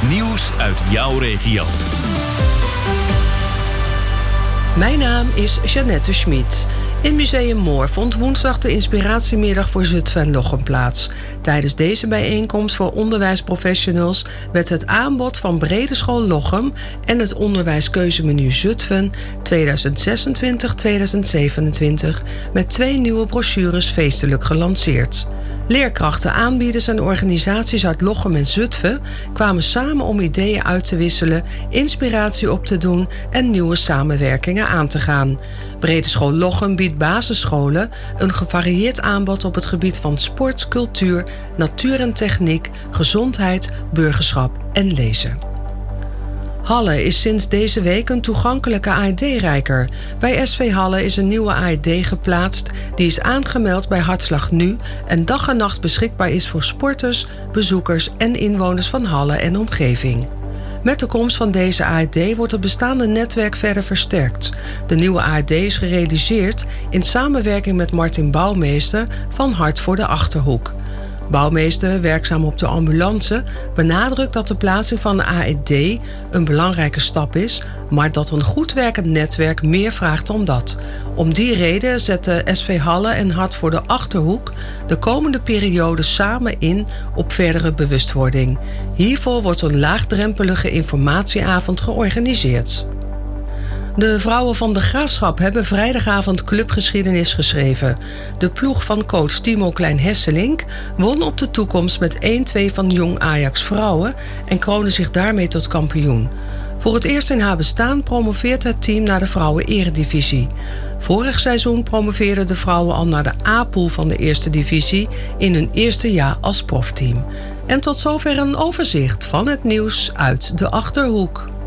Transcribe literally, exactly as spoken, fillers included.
Nieuws uit jouw regio. Mijn naam is Jeannette Schmid. In Museum Moor vond woensdag de inspiratiemiddag voor Zutphen en Lochem plaats. Tijdens deze bijeenkomst voor onderwijsprofessionals werd het aanbod van Brede School Lochem en het onderwijskeuzemenu Zutphen tweeduizend zesentwintig tweeduizend zevenentwintig met twee nieuwe brochures feestelijk gelanceerd. Leerkrachten, aanbieders en organisaties uit Lochem en Zutphen kwamen samen om ideeën uit te wisselen, inspiratie op te doen en nieuwe samenwerkingen aan te gaan. Brede School Lochem biedt basisscholen een gevarieerd aanbod op het gebied van sport, cultuur, natuur en techniek, gezondheid, burgerschap en lezen. Halle is sinds deze week een toegankelijke A E D-reiker. Bij S V Halle is een nieuwe A E D geplaatst. Die is aangemeld bij Hartslag Nu en dag en nacht beschikbaar is voor sporters, bezoekers en inwoners van Halle en omgeving. Met de komst van deze A E D wordt het bestaande netwerk verder versterkt. De nieuwe A E D is gerealiseerd in samenwerking met Martin Bouwmeester van Hart voor de Achterhoek. Bouwmeester, werkzaam op de ambulance, benadrukt dat de plaatsing van de A E D een belangrijke stap is, maar dat een goed werkend netwerk meer vraagt dan dat. Om die reden zetten S V Halle en Hart voor de Achterhoek de komende periode samen in op verdere bewustwording. Hiervoor wordt een laagdrempelige informatieavond georganiseerd. De vrouwen van de Graafschap hebben vrijdagavond clubgeschiedenis geschreven. De ploeg van coach Timo Klein-Hesselink won op de toekomst met één-twee van Jong Ajax Vrouwen en kroonde zich daarmee tot kampioen. Voor het eerst in haar bestaan promoveert het team naar de vrouwen-eredivisie. Vorig seizoen promoveerden de vrouwen al naar de A-pool van de eerste divisie in hun eerste jaar als profteam. En tot zover een overzicht van het nieuws uit de Achterhoek.